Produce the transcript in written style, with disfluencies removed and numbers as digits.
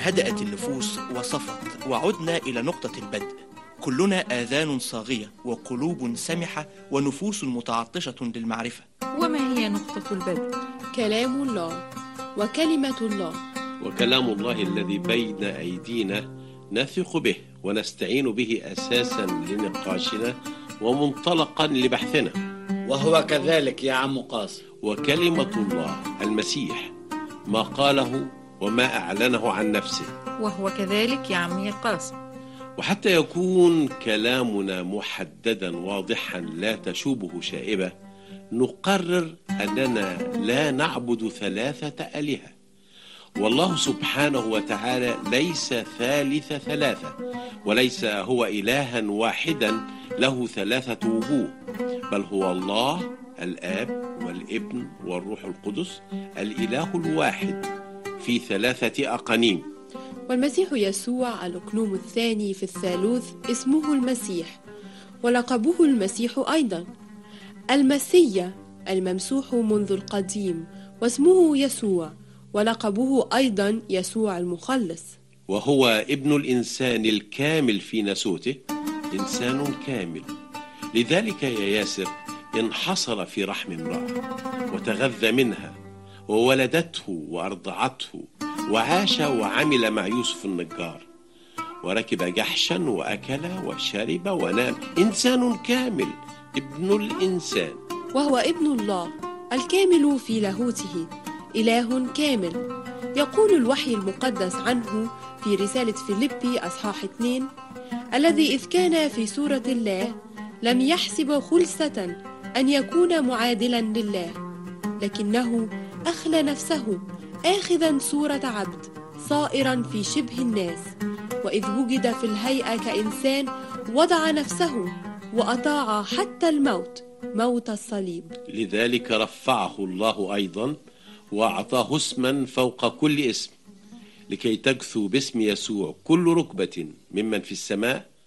هدأت النفوس وصفت وعدنا إلى نقطة البدء. كلنا آذان صاغية وقلوب سمحة ونفوس متعطشة للمعرفة. وما هي نقطة البدء؟ كلام الله وكلمة الله، وكلام الله الذي بين أيدينا نثق به ونستعين به أساسا لنقاشنا ومنطلقا لبحثنا. وهو كذلك يا عم قاسم. وكلمة الله المسيح، ما قاله وما أعلنه عن نفسه. وهو كذلك يا عمي قاسم. وحتى يكون كلامنا محددا واضحا لا تشوبه شائبة، نقرر أننا لا نعبد ثلاثة آلهة، والله سبحانه وتعالى ليس ثالث ثلاثة، وليس هو إلها واحدا له ثلاثة وجوه، بل هو الله الآب والابن والروح القدس، الإله الواحد في ثلاثة أقانيم. والمسيح يسوع الأقنوم الثاني في الثالوث اسمه المسيح، ولقبه المسيح أيضا. المسيا الممسوح منذ القديم واسمه يسوع، ولقبه أيضا يسوع المخلص. وهو ابن الإنسان الكامل في نسوته، إنسان كامل. لذلك يا ياسر انحصر في رحم امرأة وتغذى منها وولدته وأرضعته، وعاش وعمل مع يوسف النجار، وركب جحشا وأكل وشرب ونام. إنسان كامل، ابن الإنسان. وهو ابن الله الكامل في لاهوته، إله كامل. يقول الوحي المقدس عنه في رسالة فيليبي أصحاح 2: الذي إذ كان في صورة الله لم يحسب خلسة أن يكون معادلا لله، لكنه أخلى نفسه آخذا صورة عبد صائرا في شبه الناس، وإذ وجد في الهيئة كإنسان وضع نفسه وأطاع حتى الموت، موت الصليب. لذلك رفعه الله أيضا وأعطاه اسما فوق كل اسم، لكي تجثو باسم يسوع كل ركبة ممن في السماء